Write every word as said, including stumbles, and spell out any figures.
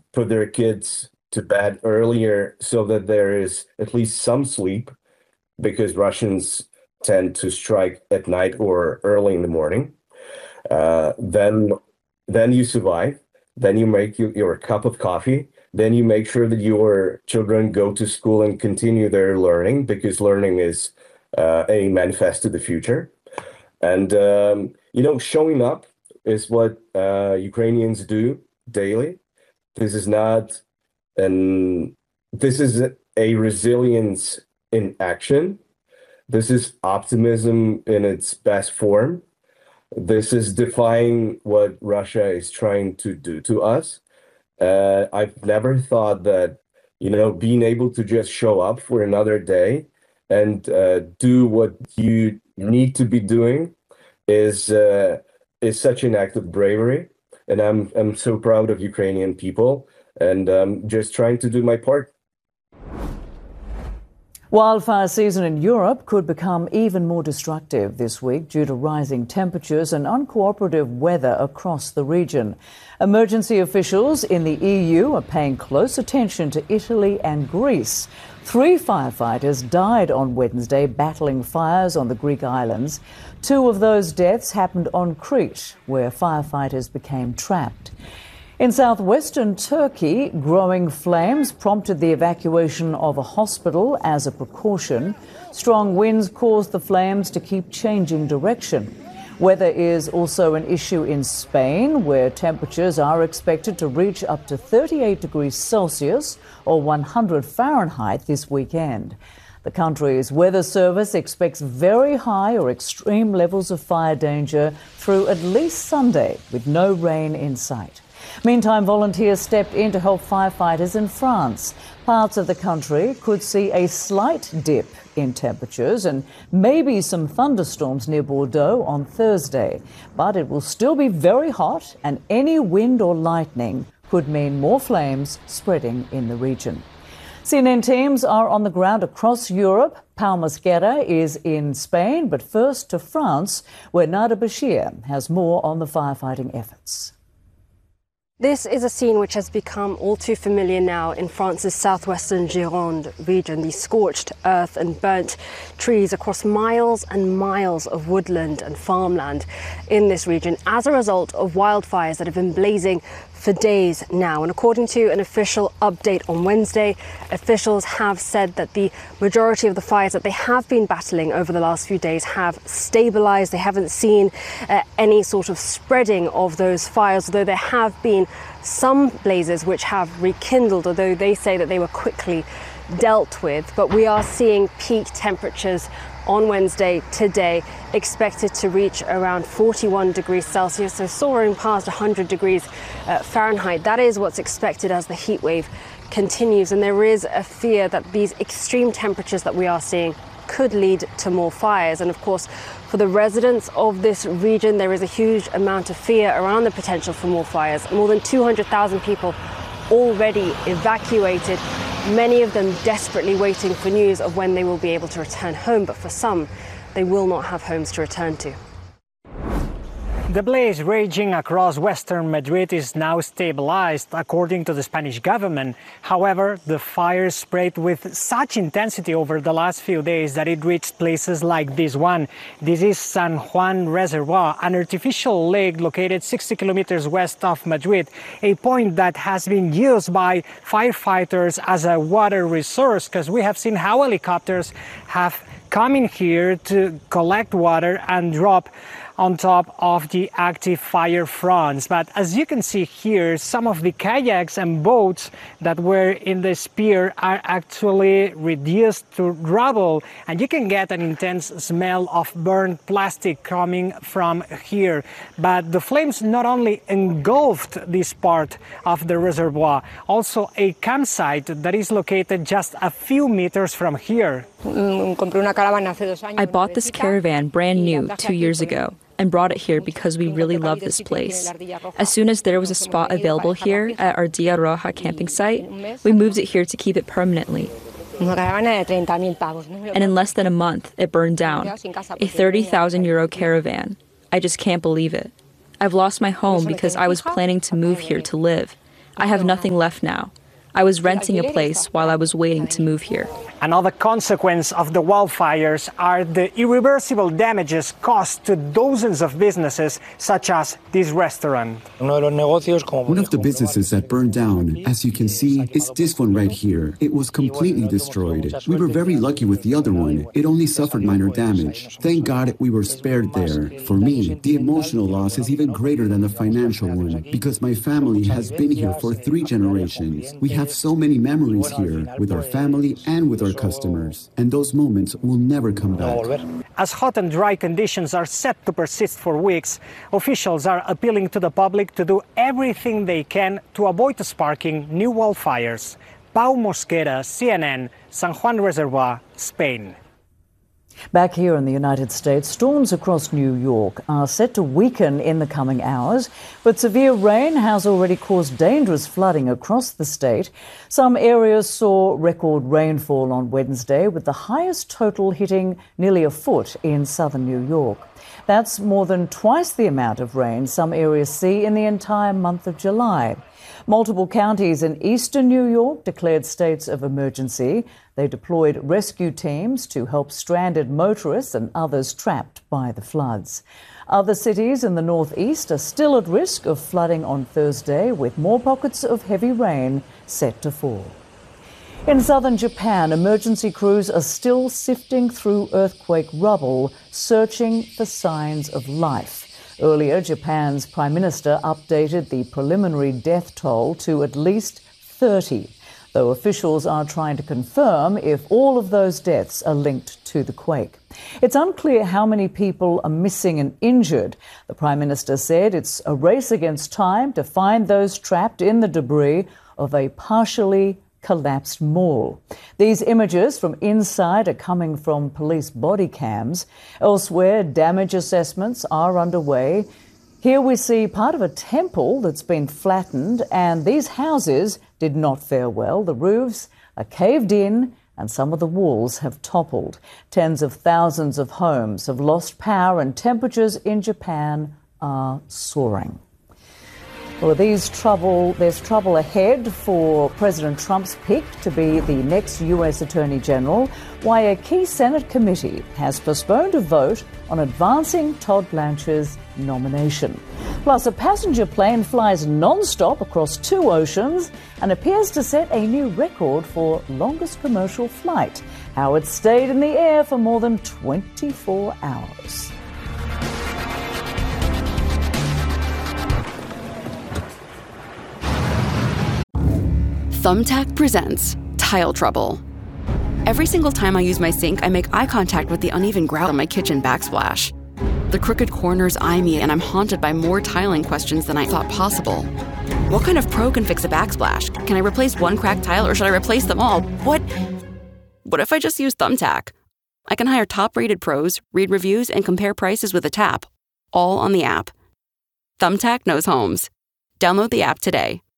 put their kids to bed earlier so that there is at least some sleep, because Russians tend to strike at night or early in the morning. Uh, then, then you survive. Then you make you, your cup of coffee. Then you make sure that your children go to school and continue their learning, because learning is uh, a manifest of the future. And um, you know, showing up is what uh, Ukrainians do daily. This is not an this is a resilience in action. This is optimism in its best form. This is defying what Russia is trying to do to us. Uh, I've never thought that, you know, being able to just show up for another day and uh, do what you need to be doing is uh, is such an act of bravery. And I'm I'm so proud of Ukrainian people, and um, just trying to do my part. Wildfire season in Europe could become even more destructive this week due to rising temperatures and uncooperative weather across the region. Emergency officials in the E U are paying close attention to Italy and Greece. Three firefighters died on Wednesday battling fires on the Greek islands. Two of those deaths happened on Crete, where firefighters became trapped. In southwestern Turkey, growing flames prompted the evacuation of a hospital as a precaution. Strong winds caused the flames to keep changing direction. Weather is also an issue in Spain, where temperatures are expected to reach up to thirty-eight degrees Celsius or one hundred Fahrenheit this weekend. The country's weather service expects very high or extreme levels of fire danger through at least Sunday, with no rain in sight. Meantime, volunteers stepped in to help firefighters in France. Parts of the country could see a slight dip in temperatures and maybe some thunderstorms near Bordeaux on Thursday. But it will still be very hot, and any wind or lightning could mean more flames spreading in the region. C N N teams are on the ground across Europe. Pau Mosquera is in Spain, but first to France, where Nada Bashir has more on the firefighting efforts. This is a scene which has become all too familiar now in France's southwestern Gironde region. The scorched earth and burnt trees across miles and miles of woodland and farmland in this region as a result of wildfires that have been blazing for days now. And according to an official update on Wednesday, officials have said that the majority of the fires that they have been battling over the last few days have stabilized. They haven't seen uh, any sort of spreading of those fires, although there have been some blazes which have rekindled, although they say that they were quickly dealt with. But we are seeing peak temperatures on Wednesday today expected to reach around forty-one degrees Celsius, so soaring past one hundred degrees uh, Fahrenheit. That is what's expected as the heat wave continues, and there is a fear that these extreme temperatures that we are seeing could lead to more fires. And of course, for the residents of this region, there is a huge amount of fear around the potential for more fires. More than two hundred thousand people already evacuated, many of them desperately waiting for news of when they will be able to return home. But for some, they will not have homes to return to. The blaze raging across western Madrid is now stabilized, according to the Spanish government. However, the fire spread with such intensity over the last few days that it reached places like this one. This is San Juan Reservoir, an artificial lake located sixty kilometers west of Madrid, a point that has been used by firefighters as a water resource, because we have seen how helicopters have come in here to collect water and drop on top of the active fire fronts. But as you can see here, some of the kayaks and boats that were in the spear are actually reduced to rubble, and you can get an intense smell of burnt plastic coming from here. But the flames not only engulfed this part of the reservoir, also a campsite that is located just a few meters from here. I bought this caravan brand new two years ago and brought it here because we really love this place. As soon as there was a spot available here at our Dia Roja camping site, we moved it here to keep it permanently. And in less than a month, it burned down. A thirty thousand euro caravan. I just can't believe it. I've lost my home because I was planning to move here to live. I have nothing left now. I was renting a place while I was waiting to move here. Another consequence of the wildfires are the irreversible damages caused to dozens of businesses, such as this restaurant. One of the businesses that burned down, as you can see, is this one right here. It was completely destroyed. We were very lucky with the other one. It only suffered minor damage. Thank God we were spared there. For me, the emotional loss is even greater than the financial one, because my family has been here for three generations. We have so many memories here, with our family and with our customers, and those moments will never come back. As hot and dry conditions are set to persist for weeks, officials are appealing to the public to do everything they can to avoid sparking new wildfires. Pau Mosquera, C N N, San Juan Reservoir, Spain. Back here in the United States, storms across New York are set to weaken in the coming hours, but severe rain has already caused dangerous flooding across the state. Some areas saw record rainfall on Wednesday, with the highest total hitting nearly a foot in southern New York. That's more than twice the amount of rain some areas see in the entire month of July. Multiple counties in eastern New York declared states of emergency. They deployed rescue teams to help stranded motorists and others trapped by the floods. Other cities in the northeast are still at risk of flooding on Thursday, with more pockets of heavy rain set to fall. In southern Japan, emergency crews are still sifting through earthquake rubble, searching for signs of life. Earlier, Japan's Prime Minister updated the preliminary death toll to at least thirty, though officials are trying to confirm if all of those deaths are linked to the quake. It's unclear how many people are missing and injured. The Prime Minister said it's a race against time to find those trapped in the debris of a partially collapsed mall. These images from inside are coming from police body cams. Elsewhere, damage assessments are underway. Here we see part of a temple that's been flattened, and these houses did not fare well. The roofs are caved in and some of the walls have toppled. Tens of thousands of homes have lost power, and temperatures in Japan are soaring. Well, these trouble, there's trouble ahead for President Trump's pick to be the next U S Attorney General, why a key Senate committee has postponed a vote on advancing Todd Blanchard's nomination. Plus, a passenger plane flies non-stop across two oceans and appears to set a new record for longest commercial flight. How it stayed in the air for more than twenty-four hours. Thumbtack presents Tile Trouble. Every single time I use my sink, I make eye contact with the uneven grout on my kitchen backsplash. The crooked corners eye me, and I'm haunted by more tiling questions than I thought possible. What kind of pro can fix a backsplash? Can I replace one cracked tile, or should I replace them all? What? What if I just use Thumbtack? I can hire top-rated pros, read reviews, and compare prices with a tap, all on the app. Thumbtack knows homes. Download the app today.